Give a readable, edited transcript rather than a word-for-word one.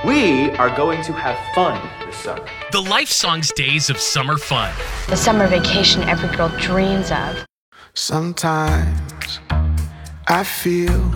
We are going to have fun this summer. The Life Songs Days of Summer Fun. The summer vacation every girl dreams of. Sometimes I feel